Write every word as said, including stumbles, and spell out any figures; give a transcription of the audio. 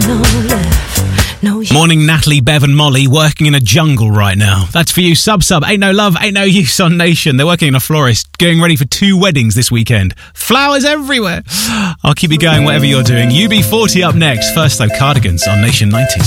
no love, no you. Morning, Natalie, Bev and Molly, working in a jungle right now. That's for you. Sub Sub, Ain't No Love, Ain't No Use on Nation. They're working in a florist, getting ready for two weddings this weekend. Flowers everywhere. I'll keep you going whatever you're doing. U B forty up next. First though, Cardigans on Nation nineties.